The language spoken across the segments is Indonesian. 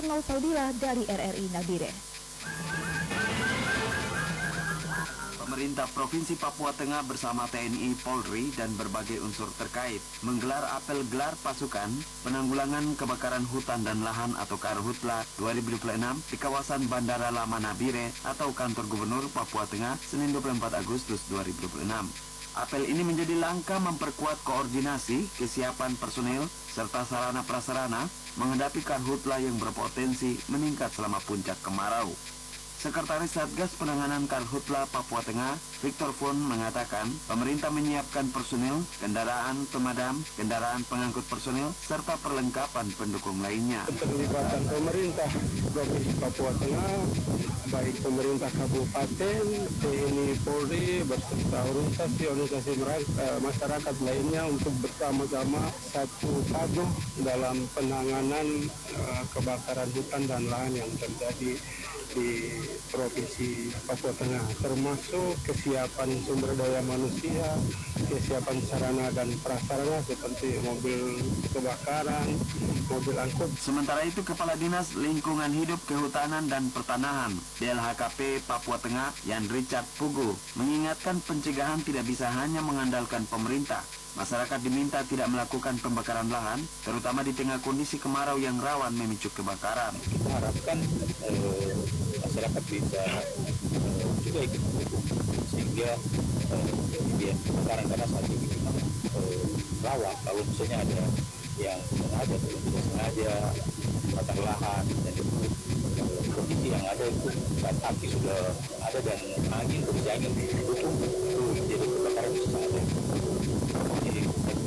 Arnold Saudila dari RRI Nabire. Pemerintah Provinsi Papua Tengah bersama TNI, Polri, dan berbagai unsur terkait menggelar apel gelar pasukan penanggulangan kebakaran hutan dan lahan atau Karhutla 2026 di kawasan Bandara Lama Nabire atau Kantor Gubernur Papua Tengah Senin 24 Agustus 2026. Apel ini menjadi langkah memperkuat koordinasi, kesiapan personil, serta sarana prasarana menghadapi Karhutla yang berpotensi meningkat selama puncak kemarau. Sekretaris Satgas Penanganan Karhutla Papua Tengah, Victor Fon, mengatakan pemerintah menyiapkan personil, kendaraan pemadam, kendaraan pengangkut personil, serta perlengkapan pendukung lainnya. Keterlibatan pemerintah Provinsi Papua Tengah, baik pemerintah kabupaten, TNI, Polri, beserta organisasi masyarakat lainnya untuk bersama-sama satu padu dalam penanganan kebakaran hutan dan lahan yang terjadi di Provinsi Papua Tengah, termasuk kesiapan sumber daya manusia, kesiapan sarana dan prasarana seperti mobil kebakaran, mobil angkut. Sementara itu, Kepala Dinas Lingkungan Hidup, Kehutanan, dan Pertanahan DLHKP Papua Tengah, Yan Richard Pugu, mengingatkan pencegahan tidak bisa hanya mengandalkan pemerintah. Masyarakat diminta tidak melakukan pembakaran lahan, terutama di tengah kondisi kemarau yang rawan memicu kebakaran. Kita harapkan masyarakat bisa juga ikut sehingga kebakaran karena saat ini memang rawan. Kalau misalnya ada yang sengaja atau tidak sengaja bakar lahan, dan itu kondisi yang ada itu saat api sudah ada dan angin berjalan mendukung, itu jadi kebakaran bisa ada. Jadi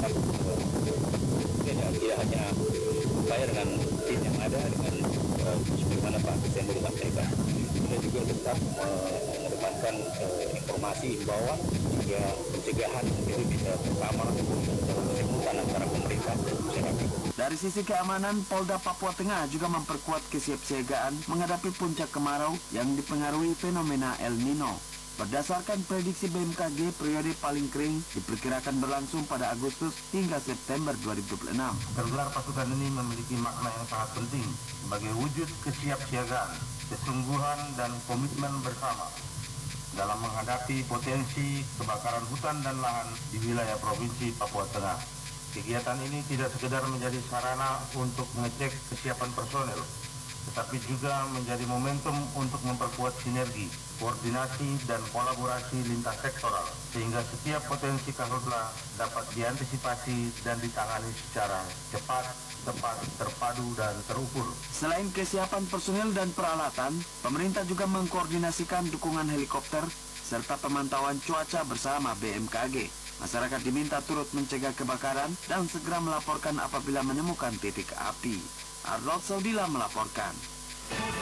tidak hanya upaya dengan tim yang ada, dengan sebagaimana Pak Presiden dari sampaikan, kita juga tetap mengedepankan informasi himbauan hingga pencegahan itu bisa bersama kesimpulan antara pemerintah dan masyarakat. Dari sisi keamanan, Polda Papua Tengah juga memperkuat kesiapsiagaan menghadapi puncak kemarau yang dipengaruhi fenomena El Nino. Berdasarkan prediksi BMKG, periode paling kering diperkirakan berlangsung pada Agustus hingga September 2026. Gelar pasukan ini memiliki makna yang sangat penting sebagai wujud kesiapsiagaan, kesungguhan, dan komitmen bersama dalam menghadapi potensi kebakaran hutan dan lahan di wilayah Provinsi Papua Tengah. Kegiatan ini tidak sekedar menjadi sarana untuk mengecek kesiapan personel, tetapi juga menjadi momentum untuk memperkuat sinergi, koordinasi, dan kolaborasi lintas sektoral, sehingga setiap potensi Karhutla dapat diantisipasi dan ditangani secara cepat, tepat, terpadu, dan terukur. Selain kesiapan personil dan peralatan, pemerintah juga mengkoordinasikan dukungan helikopter serta pemantauan cuaca bersama BMKG. Masyarakat diminta turut mencegah kebakaran dan segera melaporkan apabila menemukan titik api. Arnold Saudila melaporkan.